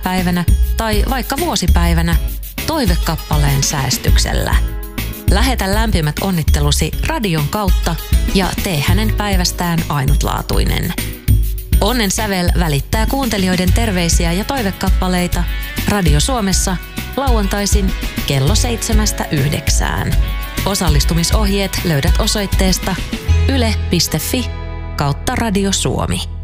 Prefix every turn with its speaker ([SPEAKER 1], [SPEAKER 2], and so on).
[SPEAKER 1] syntymäpäivänä tai vaikka vuosipäivänä toivekappaleen säästyksellä. Lähetä lämpimät onnittelusi radion kautta ja tee hänen päivästään ainutlaatuinen. Onnen sävel välittää kuuntelijoiden terveisiä ja toivekappaleita Radio Suomessa lauantaisin kello 7-9. Osallistumisohjeet löydät osoitteesta yle.fi/Radio Suomi.